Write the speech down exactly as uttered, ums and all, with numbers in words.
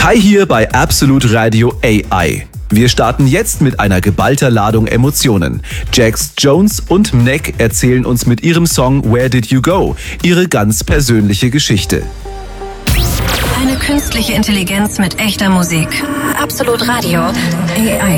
Hi hier bei Absolute Radio A I. Wir starten jetzt mit einer geballter Ladung Emotionen. Jax Jones und Mnek erzählen uns mit ihrem Song Where Did You Go ihre ganz persönliche Geschichte. Eine künstliche Intelligenz mit echter Musik. Absolut Radio A I.